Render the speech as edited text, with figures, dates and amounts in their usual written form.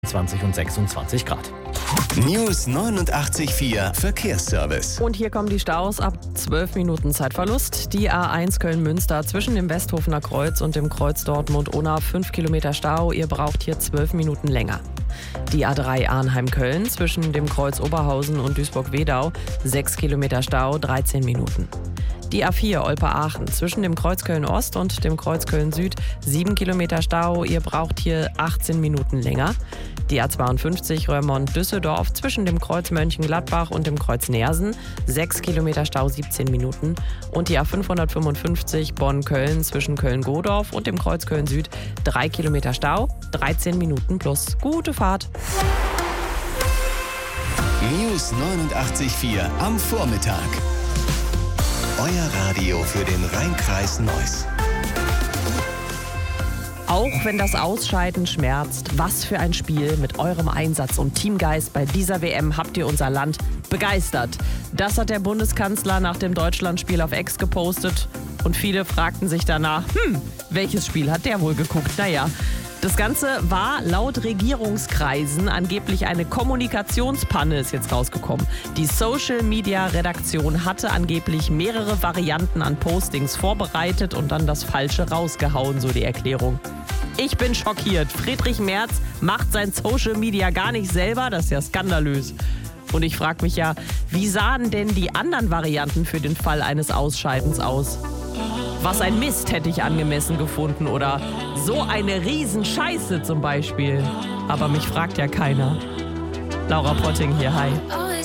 20 und 26 Grad. News 89.4 Verkehrsservice. Und hier kommen die Staus ab 12 Minuten Zeitverlust. Die A1 Köln-Münster zwischen dem Westhofener Kreuz und dem Kreuz Dortmund-Unna 5 Kilometer Stau. Ihr braucht hier 12 Minuten länger. Die A3 Arnheim-Köln zwischen dem Kreuz Oberhausen und Duisburg-Wedau 6 Kilometer Stau, 13 Minuten. Die A4 Olpe-Aachen zwischen dem Kreuz Köln-Ost und dem Kreuz Köln-Süd 7 Kilometer Stau. Ihr braucht hier 18 Minuten länger. Die A52 Röhrmond-Düsseldorf zwischen dem Kreuz Mönchengladbach und dem Kreuz Neersen 6 Kilometer Stau, 17 Minuten. Und die A555 Bonn-Köln zwischen Köln-Godorf und dem Kreuz Köln-Süd 3 Kilometer Stau, 13 Minuten plus. Gute Fahrt. News 89.4 am Vormittag. Euer Radio für den Rhein-Kreis Neuss. Auch wenn das Ausscheiden schmerzt, was für ein Spiel. Mit eurem Einsatz und Teamgeist bei dieser WM habt ihr unser Land begeistert. Das hat der Bundeskanzler nach dem Deutschlandspiel auf X gepostet. Und viele fragten sich danach, welches Spiel hat der wohl geguckt? Naja, das Ganze war laut Regierungskreisen angeblich eine Kommunikationspanne, ist jetzt rausgekommen. Die Social-Media-Redaktion hatte angeblich mehrere Varianten an Postings vorbereitet und dann das Falsche rausgehauen, so die Erklärung. Ich bin schockiert. Friedrich Merz macht sein Social-Media gar nicht selber, das ist ja skandalös. Und ich frage mich ja, wie sahen denn die anderen Varianten für den Fall eines Ausscheidens aus? Was ein Mist hätte ich angemessen gefunden oder so eine Riesenscheiße zum Beispiel. Aber mich fragt ja keiner. Laura Potting hier, hi.